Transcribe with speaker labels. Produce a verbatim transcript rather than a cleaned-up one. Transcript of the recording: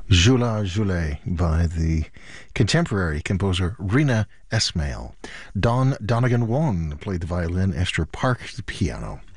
Speaker 1: Jula Jule by the contemporary composer Rina Esmail. Don Donegan One played the violin, Esther Park the piano.